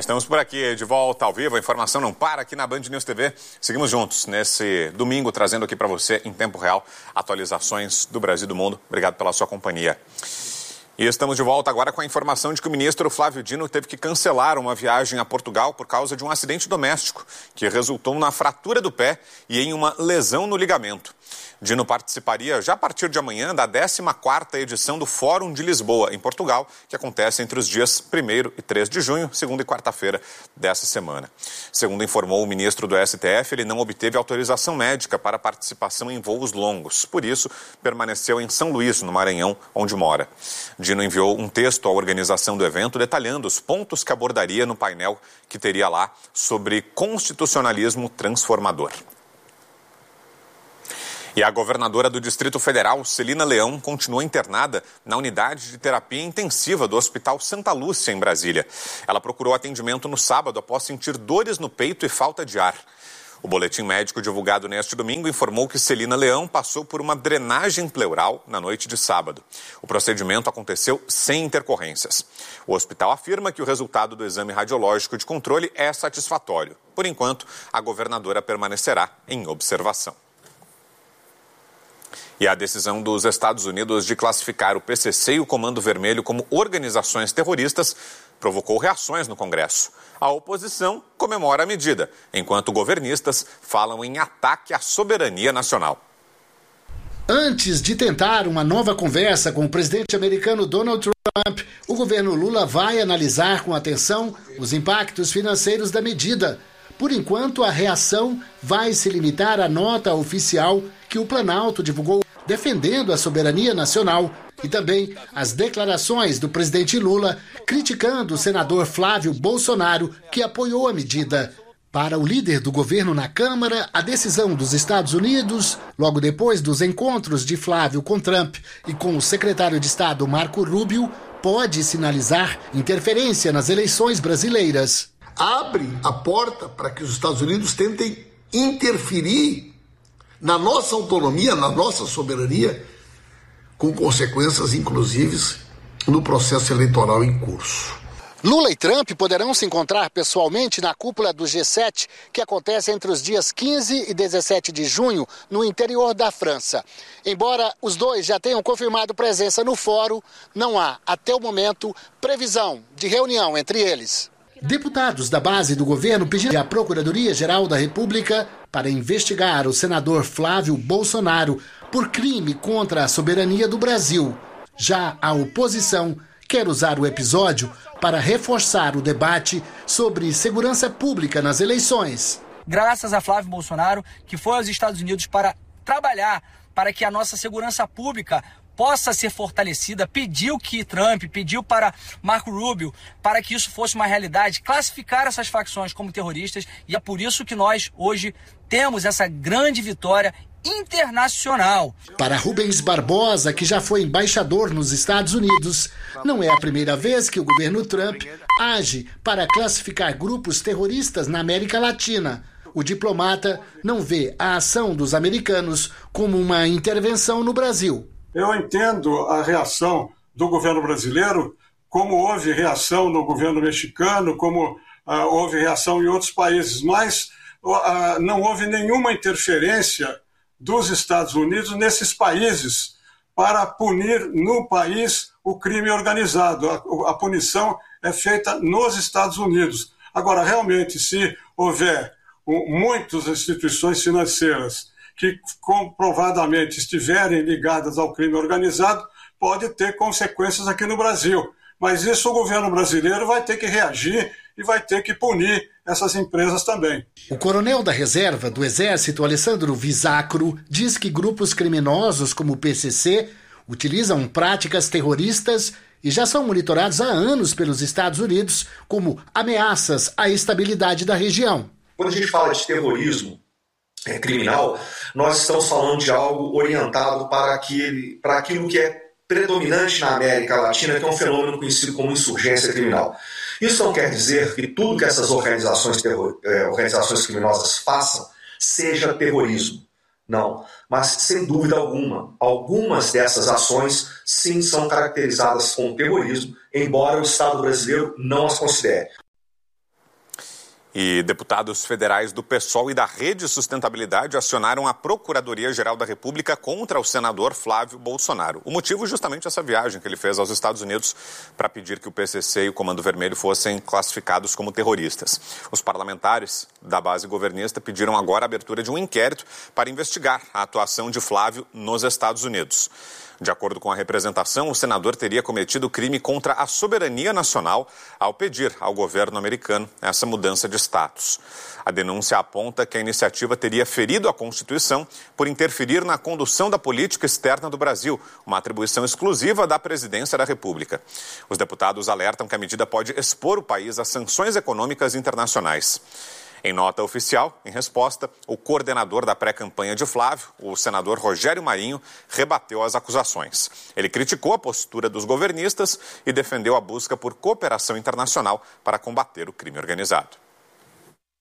Estamos por aqui de volta ao vivo, a informação não para aqui na Band News TV. Seguimos juntos nesse domingo, trazendo aqui para você, em tempo real, atualizações do Brasil e do mundo. Obrigado pela sua companhia. E estamos de volta agora com a informação de que o ministro Flávio Dino teve que cancelar uma viagem a Portugal por causa de um acidente doméstico, que resultou na fratura do pé e em uma lesão no ligamento. Dino participaria já a partir de amanhã da 14ª edição do Fórum de Lisboa, em Portugal, que acontece entre os dias 1º e 3 de junho, segunda e quarta-feira dessa semana. Segundo informou o ministro do STF, ele não obteve autorização médica para participação em voos longos. Por isso, permaneceu em São Luís, no Maranhão, onde mora. Dino enviou um texto à organização do evento detalhando os pontos que abordaria no painel que teria lá sobre constitucionalismo transformador. E a governadora do Distrito Federal, Celina Leão, continua internada na unidade de terapia intensiva do Hospital Santa Lúcia, em Brasília. Ela procurou atendimento no sábado após sentir dores no peito e falta de ar. O boletim médico divulgado neste domingo informou que Celina Leão passou por uma drenagem pleural na noite de sábado. O procedimento aconteceu sem intercorrências. O hospital afirma que o resultado do exame radiológico de controle é satisfatório. Por enquanto, a governadora permanecerá em observação. E a decisão dos Estados Unidos de classificar o PCC e o Comando Vermelho como organizações terroristas provocou reações no Congresso. A oposição comemora a medida, enquanto governistas falam em ataque à soberania nacional. Antes de tentar uma nova conversa com o presidente americano Donald Trump, o governo Lula vai analisar com atenção os impactos financeiros da medida. Por enquanto, a reação vai se limitar à nota oficial que o Planalto divulgou defendendo a soberania nacional e também as declarações do presidente Lula criticando o senador Flávio Bolsonaro, que apoiou a medida. Para o líder do governo na Câmara, a decisão dos Estados Unidos, logo depois dos encontros de Flávio com Trump e com o secretário de Estado Marco Rubio, pode sinalizar interferência nas eleições brasileiras. Abre a porta para que os Estados Unidos tentem interferir na nossa autonomia, na nossa soberania, com consequências, inclusive, no processo eleitoral em curso. Lula e Trump poderão se encontrar pessoalmente na cúpula do G7, que acontece entre os dias 15 e 17 de junho, no interior da França. Embora os dois já tenham confirmado presença no fórum, não há, até o momento, previsão de reunião entre eles. Deputados da base do governo pediram à Procuradoria-Geral da República para investigar o senador Flávio Bolsonaro por crime contra a soberania do Brasil. Já a oposição quer usar o episódio para reforçar o debate sobre segurança pública nas eleições. Graças a Flávio Bolsonaro, que foi aos Estados Unidos para trabalhar para que a nossa segurança pública possa ser fortalecida, pediu que Trump, pediu para Marco Rubio, para que isso fosse uma realidade, classificar essas facções como terroristas, e é por isso que nós hoje temos essa grande vitória internacional. Para Rubens Barbosa, que já foi embaixador nos Estados Unidos, não é a primeira vez que o governo Trump age para classificar grupos terroristas na América Latina. O diplomata não vê a ação dos americanos como uma intervenção no Brasil. Eu entendo a reação do governo brasileiro, como houve reação no governo mexicano, como houve reação em outros países, mas não houve nenhuma interferência dos Estados Unidos nesses países para punir no país o crime organizado. A punição é feita nos Estados Unidos. Agora, realmente, se houver muitas instituições financeiras que comprovadamente estiverem ligadas ao crime organizado, pode ter consequências aqui no Brasil. Mas isso o governo brasileiro vai ter que reagir e vai ter que punir essas empresas também. O coronel da reserva do Exército, Alessandro Visacro, diz que grupos criminosos como o PCC utilizam práticas terroristas e já são monitorados há anos pelos Estados Unidos como ameaças à estabilidade da região. Quando a gente fala de terrorismo criminal, nós estamos falando de algo orientado para aquilo que é predominante na América Latina, que é um fenômeno conhecido como insurgência criminal. Isso não quer dizer que tudo que essas organizações criminosas façam seja terrorismo. Não, mas sem dúvida alguma, algumas dessas ações sim são caracterizadas como terrorismo, embora o Estado brasileiro não as considere. E deputados federais do PSOL e da Rede Sustentabilidade acionaram a Procuradoria-Geral da República contra o senador Flávio Bolsonaro. O motivo justamente essa viagem que ele fez aos Estados Unidos para pedir que o PCC e o Comando Vermelho fossem classificados como terroristas. Os parlamentares da base governista pediram agora a abertura de um inquérito para investigar a atuação de Flávio nos Estados Unidos. De acordo com a representação, o senador teria cometido crime contra a soberania nacional ao pedir ao governo americano essa mudança de status. A denúncia aponta que a iniciativa teria ferido a Constituição por interferir na condução da política externa do Brasil, uma atribuição exclusiva da Presidência da República. Os deputados alertam que a medida pode expor o país a sanções econômicas internacionais. Em nota oficial, em resposta, o coordenador da pré-campanha de Flávio, o senador Rogério Marinho, rebateu as acusações. Ele criticou a postura dos governistas e defendeu a busca por cooperação internacional para combater o crime organizado.